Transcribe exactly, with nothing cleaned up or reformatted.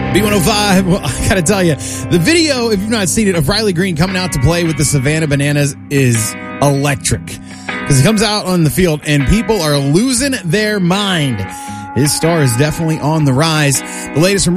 B one oh five, well, I gotta tell you, the video, if you've not seen it, of Riley Green coming out to play with the Savannah Bananas is electric. Because he comes out on the field and people are losing their mind. His star is definitely on the rise. The latest from